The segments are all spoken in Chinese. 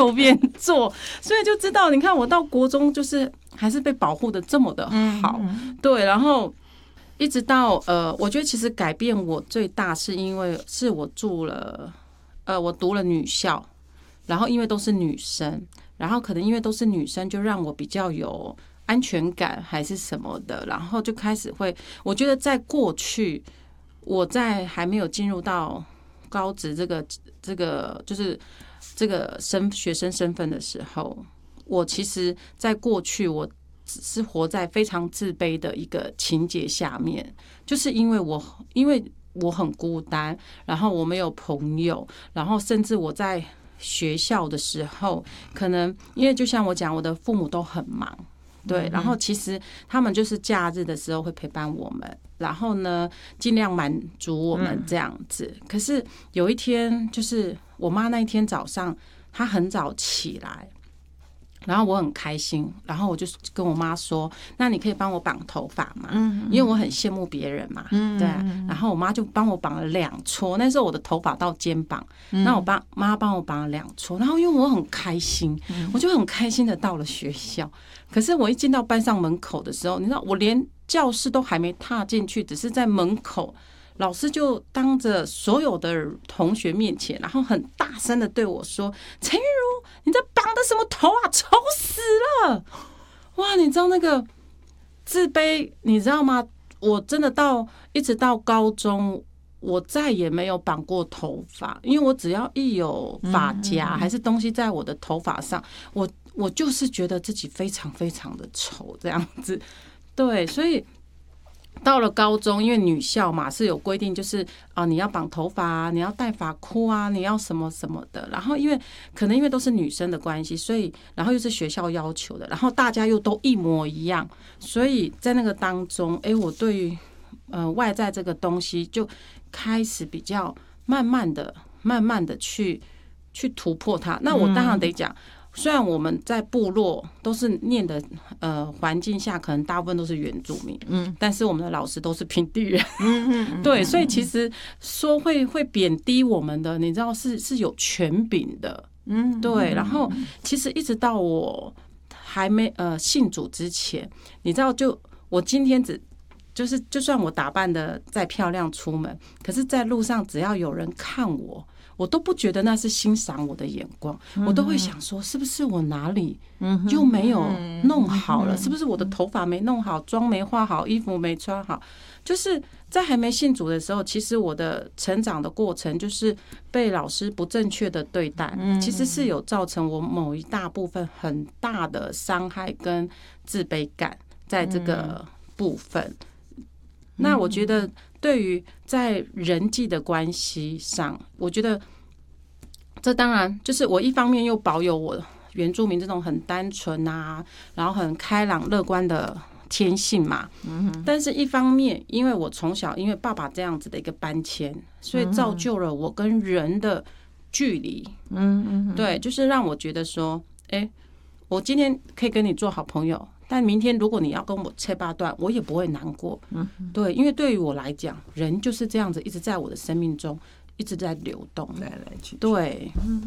右边坐，所以就知道，你看我到国中就是还是被保护的这么的好，对，然后一直到我觉得其实改变我最大是因为是我我读了女校，然后因为都是女生，然后可能因为都是女生，就让我比较有安全感还是什么的，然后就开始我觉得在过去我在还没有进入到高职这个就是这个学生身份的时候，我其实在过去我只是活在非常自卑的一个情节下面，就是因为我很孤单，然后我没有朋友，然后甚至我在学校的时候，可能因为就像我讲，我的父母都很忙。对，然后其实他们就是假日的时候会陪伴我们，然后呢，尽量满足我们这样子。可是有一天，就是我妈那一天早上，她很早起来，然后我很开心，然后我就跟我妈说：“那你可以帮我绑头发吗？”因为我很羡慕别人嘛，对。然后我妈就帮我绑了2撮，那时候我的头发到肩膀，那我妈帮我绑了2撮，然后因为我很开心，我就很开心的到了学校。可是我一进到班上门口的时候，你知道，我连教室都还没踏进去，只是在门口，老师就当着所有的同学面前，然后很大声的对我说：“陈韵如，你在绑的什么头啊？丑死了！”哇，你知道那个自卑，你知道吗？我真的一直到高中，我再也没有绑过头发，因为我只要一有发夹还是东西在我的头发上，我就是觉得自己非常非常的丑这样子。对，所以到了高中，因为女校嘛是有规定，就是你要绑头发啊，你要戴发箍啊，你要什么什么的。然后因为都是女生的关系，所以然后又是学校要求的，然后大家又都一模一样，所以在那个当中，我对于外在这个东西就开始比较慢慢的去突破它。那我当然得讲。虽然我们在部落都是念的环境下，可能大部分都是原住民，但是我们的老师都是平地人，对，所以其实说会贬低我们的，你知道是有权柄的，对。然后其实一直到我还没信主之前，你知道，就我今天就算我打扮的再漂亮出门，可是在路上只要有人看我都不觉得那是欣赏我的眼光，我都会想说，是不是我哪里又没有弄好了？是不是我的头发没弄好，妆没化好，衣服没穿好？就是在还没信主的时候，其实我的成长的过程就是被老师不正确的对待，其实是有造成我某一大部分很大的伤害跟自卑感在这个部分。那我觉得对于在人际的关系上，我觉得这当然就是我一方面又保有我原住民这种很单纯啊，然后很开朗乐观的天性嘛，但是一方面因为我从小因为爸爸这样子的一个搬迁，所以造就了我跟人的距离，对，就是让我觉得说，我今天可以跟你做好朋友，但明天如果你要跟我切八段，我也不会难过。对，因为对于我来讲，人就是这样子，一直在我的生命中一直在流动， 来来去。 对，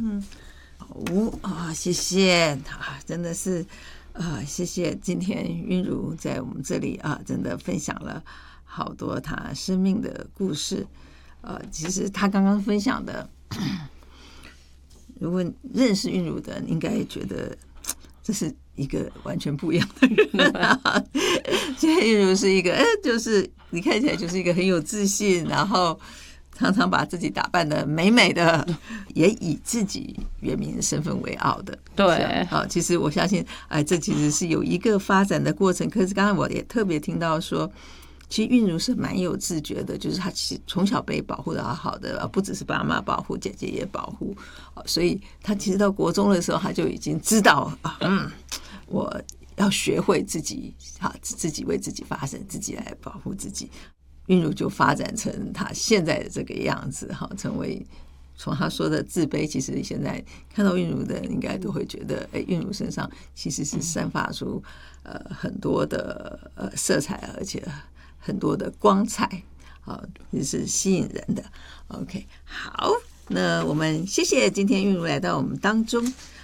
谢谢真的是谢谢今天韵如在我们这里真的分享了好多她生命的故事。其实她刚刚分享的，如果认识韵如的，应该觉得这是一个完全不一样的人。现在韵如是一个就是你看起来就是一个很有自信，然后常常把自己打扮得美美的，也以自己原民身份为傲的。 对， 其实我相信这其实是有一个发展的过程。可是刚才我也特别听到说，其实韵如是蛮有自觉的，就是她其实从小被保护的好好的，不只是爸妈保护，姐姐也保护，所以她其实到国中的时候，她就已经知道我要学会自己为自己发声，自己来保护自己。韵如就发展成她现在的这个样子，成为从她说的自卑，其实现在看到韵如的人应该都会觉得，韵如身上其实是散发出很多的色彩，而且很多的光彩，也是吸引人的。OK， 好，那我们谢谢今天韵如来到我们当中。